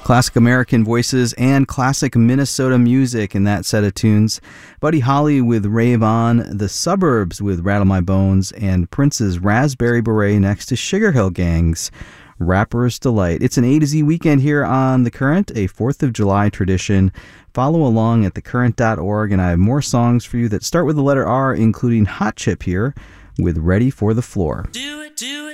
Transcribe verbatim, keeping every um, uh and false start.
Classic American voices and classic Minnesota music in that set of tunes. Buddy Holly with Rave On, The Suburbs with Rattle My Bones, and Prince's Raspberry Beret next to Sugar Hill Gang's Rapper's Delight. It's an A to Z weekend here on The Current, a fourth of July tradition. Follow along at the current dot org, and I have more songs for you that start with the letter R, including Hot Chip here with Ready for the Floor. Do it, do it.